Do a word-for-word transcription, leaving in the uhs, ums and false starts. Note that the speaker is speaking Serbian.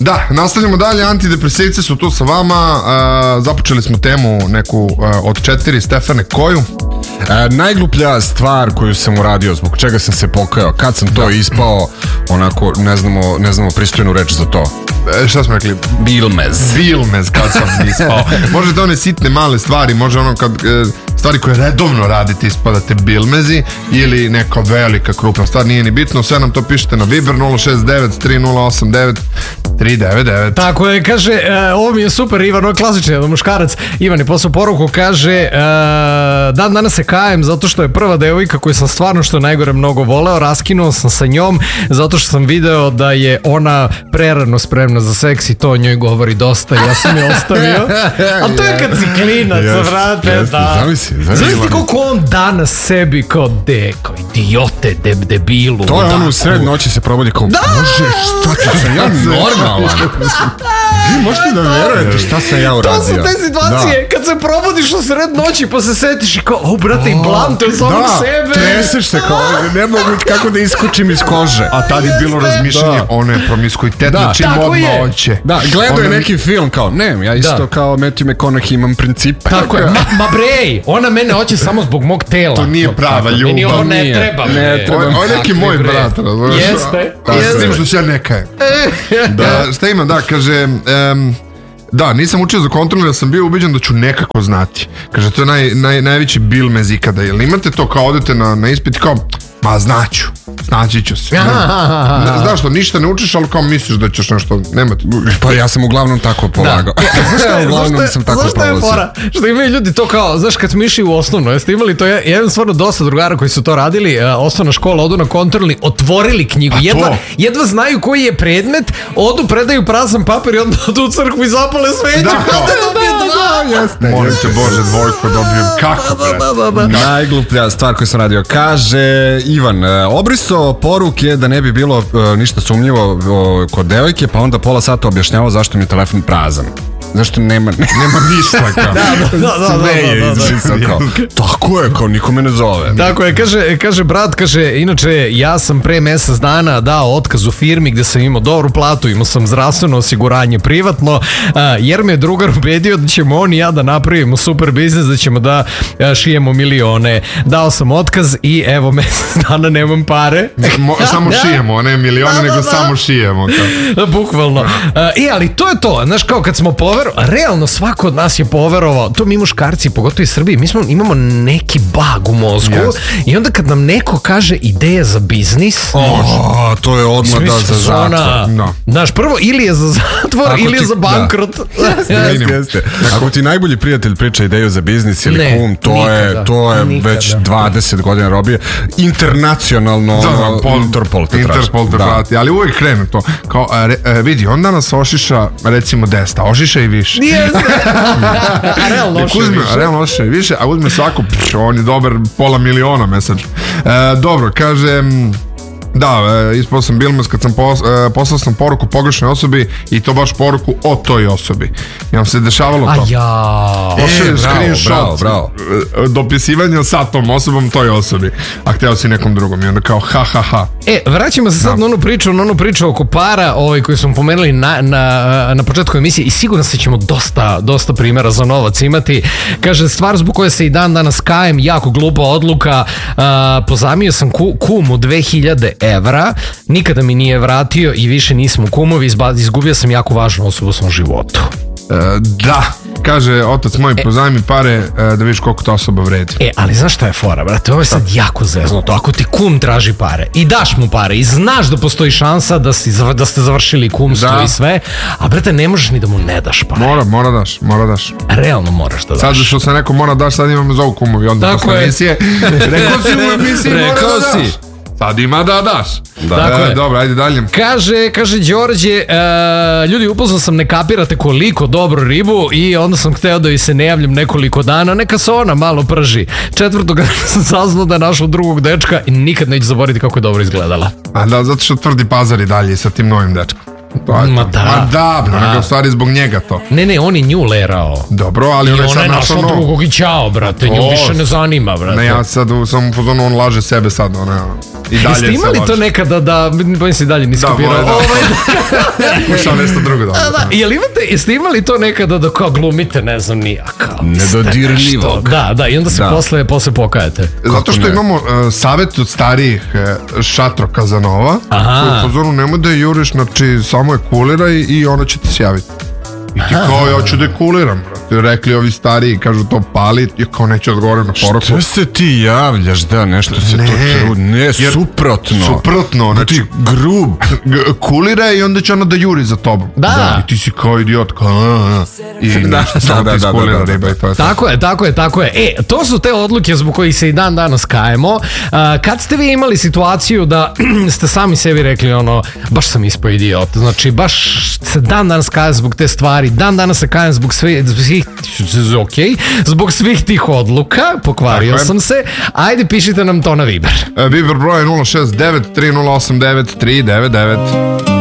Da, nastavljamo dalje, antidepresivci su tu sa vama, uh, započeli smo temu neku uh, od četiri, Stefane, koju? E, najgluplja stvar koju sam uradio, zbog čega sam se pokajao, kad sam to da. ispao, onako, ne znamo, ne znamo pristojnu reč za to. E, šta smo rekli? Bilmez. Bilmez, kad sam ispao. Možete one sitne male stvari, može ono kad... E, stvari koje redovno radite ispadate bilmezi ili neka velika krupna stvar, nije ni bitno, sve nam to pišete na Viber nula šest devet tri nula osam devet tri devet devet. Tako je, kaže, uh, ovo mi je super, Ivan, ovo klasični jedan muškarac. Ivan je poslao poruku, kaže, uh, dan danas se kajem zato što je prva devojka koju sam stvarno što najgore mnogo voleo, raskinuo sam sa njom zato što sam video da je ona prerano spremna za seks i to njoj govori dosta, ja sam je ostavio. A to je kad si klinac, yes, vrate, yes, da. Zamisli, Zamisli koliko on danas sebi kao de, kao idiote, de, debilu. To je ono u sred noći se probudi kao, da! Bože, šta ću sam ja normalan? Vi možete da verujete šta sam ja uradio. To su te situacije, da. Kad se probudiš u sred noći pa se setiš i kao, o brate, i blamte od samog da, sebe. Treseš se kao, ne mogu kako da iskočim iz kože. A tad je bilo razmišljanje, da. Ono je promiskuitetno, da. Čim odmah hoće. Da, gledao je ona... neki film kao, ne, ja isto da. Kao Matthew McConaughey imam principe. Tako je, ma, ma brej, ona mene hoće samo zbog mog tela. To nije prava ljubav. Meni ovo ne treba. Ne treba. On je neki moj brat. Jeste. S tim što se ja ne kajem. Da, šta ima, da, kaže... Um, da, nisam učio za kontrolu, ja sam bio ubeđen da ću nekako znati. Kaže, to je naj, naj, najveći bilmez ikada. Jel imate to kao odete na, na ispit kao, ma znaću, znaći ću se. Ne, znaš što, ništa ne učiš, ali kao misliš da ćeš nešto, nemate. Pa ja sam uglavnom tako polagao. Da. Ja, uglavnom zašto, sam tako polagao. Zašto je fora? Što imaju ljudi to kao, znaš, kad smo išli u osnovno, jeste imali to, ja imam stvarno dosta drugara koji su to radili, osnovna škola, odu na kontrolni, otvorili knjigu, jedva, jedva znaju koji je predmet, odu, predaju prazan papir i onda odu u crkvu i zapale sveću. Da, kao, jeste. Molim te Bože, dvojko dobijem. Kako, bre? Najgluplja stvar koju sam radio. Kaže Ivan, obrisao poruke da ne bi bilo uh, ništa sumnjivo uh, kod devojke, pa onda pola sata objašnjavao zašto mi je telefon prazan. Zašto nema, nema ništa kao. Da, da, da, da, sve je izbrisao kao. Tako je, kao niko me ne zove. Tako je, kaže, kaže brat, kaže, inače ja sam pre mesec dana dao otkaz u firmi gde sam imao dobru platu, imao sam zdravstveno osiguranje privatno, a, jer me je drugar ubedio da ćemo on i ja da napravimo super biznis, da ćemo da a, šijemo milione. Dao sam otkaz i evo mesec dana nemam pare. Mo, samo da, šijemo, ne milione, da, nego da, samo šijemo. Kao. Bukvalno. A, I ali to je to, znaš, kao kad smo pover realno svako od nas je poverovao, to mi muškarci, pogotovo iz Srbije, mi smo, imamo neki bag u mozgu yes. I onda kad nam neko kaže ideja za biznis, oh, to je odmah da za zatvor. No. Znaš, prvo ili je za zatvor ako ili ti, je za bankrot. Da. Jeste, jeste. Ako ti najbolji prijatelj priča ideju za biznis ili ne, kum, to nikada, je, to je nikada. Već dvadeset godina robije. Internacionalno da, da, pol, Interpol te Interpol te prati, ali uvijek krenu to. Kao, re, vidi, on danas ošiša recimo desta, ošiša i više. Nije a realno loše uzme, više. A realno loše više, a uzme svako, pš, on je dobar pola miliona mesec. E, dobro, kaže... Da, e, ispao sam bilmez kad sam pos, e, poslao sam poruku pogrešnoj osobi i to baš poruku o toj osobi. I vam se dešavalo to. A ja. Pošalješ e, screenshot dopisivanja sa tom osobom toj osobi, a hteo si nekom drugom i onda kao ha ha ha. E, vraćamo se sad da. na onu priču, na onu priču oko para, ovaj, koju smo pomenuli na, na, na početku emisije i sigurno se ćemo dosta, dosta primjera za novac imati. Kaže, stvar zbog koje se i dan danas kajem, jako glupa odluka, a, pozamio sam ku, kumu dve hiljade evra, nikada mi nije vratio i više nismo kumovi, izgubio sam jako važnu osobu u svom životu. E, da, kaže otac moj, e, pozajmi pare e, da vidiš koliko ta osoba vredi. E, ali znaš šta je fora, brate, ovo je sad jako zeznuto. Ako ti kum traži pare i daš mu pare i znaš da postoji šansa da, si, da ste završili kumstvo da. I sve, a brate, ne možeš ni da mu ne daš pare. Mora, mora daš, mora daš. Realno moraš da daš. Sad što sam rekao mora daš, sad imam zovu kumovi, onda posle emisije. Rekao si u emisiji, mora da daš. Sad ima da daš. Da. Dakle, e, dobro, ajde dalje. Kaže, kaže Đorđe, uh, ljudi, upoznao sam, ne kapirate koliko dobro ribu i onda sam hteo da i se ne javljam nekoliko dana, neka se ona malo prži. Četvrtog sam saznao da je našao drugog dečka i nikad neću zaboraviti kako je dobro izgledala. A da, zato što tvrdi Pazar i dalje sa tim novim dečkom. To je Ma to. da, Ma da, bro, nego u stvari zbog njega to. Ne, ne, on je nju lerao. Dobro, ali on je sad našao novo. Drugog i čao, brate, nju više ne zanima, brate. Ne, ja sad sam u fazonu, on laže sebe sad, ono, I dalje Jeste imali se to loži. nekada da, bojim se i dalje nisi Da, kapirao. moje, da. Ovaj, Ušao nešto drugo da. da, jel imate, jeste imali to nekada da kao glumite, ne znam ni, a kao niste Nedodirljivog. nešto. Da, da, i onda se Da. posle, posle pokajete. Zato što ne? imamo uh, savjet od starijih uh, Šatro Kazanova, Aha. koji u fazonu nemoj da je juriš, znači samo je kuliraj i ona će ti se javiti. I ti kao, ja ću da je kuliram, brate. Rekli ovi stariji, kažu to pali, ja kao neću odgovorim na poruku. Što se ti javljaš, da, nešto se Ne, to trud... Ne, jer- suprotno. Suprotno, znači, Ti grub. g- kuliraj i onda će ona da juri za tobom. Da. I ti si kao idiot, kao, a, a. I Da, ništa, samo da, ti da, iskulira da, da, riba da. i to je to. Tako je, tako je, tako je. E, to su te odluke zbog kojih se i dan danas kajemo. A, kad ste vi imali situaciju da ste sami sebi rekli ono, baš sam ispao idiot, znači baš se dan danas kajem zbog te stvari, dan danas se kajem zbog sve, zbog svih, ok, zbog svih tih odluka, pokvario Tako je. sam se, ajde pišite nam to na Viber. E, Viber broj je nula šest devet tri nula osam devet tri devet devet.